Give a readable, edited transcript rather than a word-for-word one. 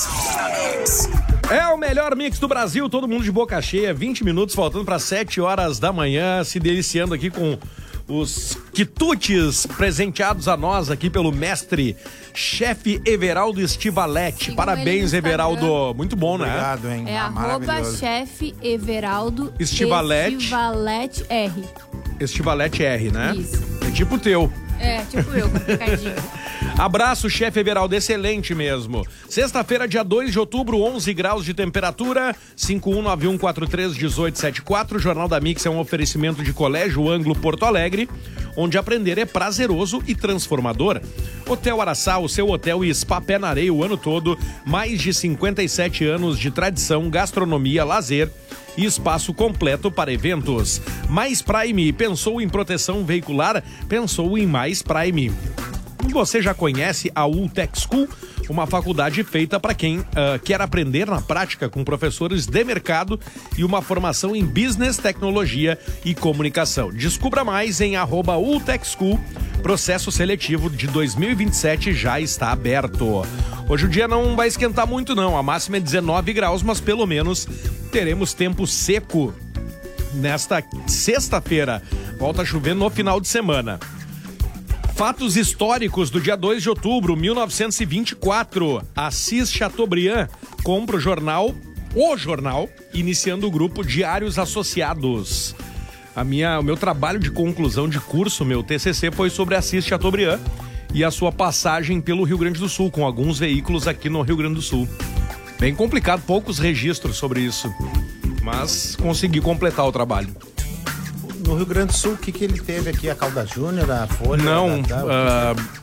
É o melhor mix do Brasil, todo mundo de boca cheia, 20 minutos faltando para 7 horas da manhã, se deliciando aqui com os quitutes presenteados a nós aqui pelo mestre chefe Everaldo Estivaletti. Parabéns, Everaldo. Muito bom, né? Obrigado, hein? É @chefe Everaldo Estivaletti R. Estivaletti R, né? Isso. É tipo o teu. É, tipo eu, complicadinho. Abraço, chefe Everaldo, excelente mesmo. Sexta-feira, dia 2 de outubro, 11 graus de temperatura, 5191431874. Jornal da Mix é um oferecimento de Colégio Ângulo Porto Alegre, onde aprender é prazeroso e transformador. Hotel Araçá, o seu hotel e spa pé na areia o ano todo, mais de 57 anos de tradição, gastronomia, lazer e espaço completo para eventos. Mais Prime, pensou em proteção veicular? Pensou em Mais Prime. Você já conhece a Ultec School, uma faculdade feita para quem quer aprender na prática com professores de mercado e uma formação em business, tecnologia e comunicação. Descubra mais em @Ultec School. Processo seletivo de 2027 já está aberto. Hoje o dia não vai esquentar muito não, a máxima é 19 graus, mas pelo menos teremos tempo seco nesta sexta-feira. Volta a chover no final de semana. Fatos históricos do dia 2 de outubro, 1924. Assis Chateaubriand compra o jornal, iniciando o grupo Diários Associados. O meu trabalho de conclusão de curso, meu TCC, foi sobre Assis Chateaubriand e a sua passagem pelo Rio Grande do Sul, com alguns veículos aqui no Rio Grande do Sul. Bem complicado, poucos registros sobre isso, mas consegui completar o trabalho. No Rio Grande do Sul, o que ele teve aqui? A Calda Júnior, a Folha? Não,